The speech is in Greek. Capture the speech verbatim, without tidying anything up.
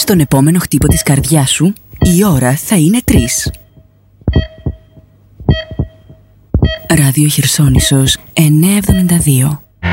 στον επόμενο χτύπο της καρδιάς σου, η ώρα θα είναι τρεις. Ράδιο Χερσόνησος εννιακόσια εβδομήντα δύο.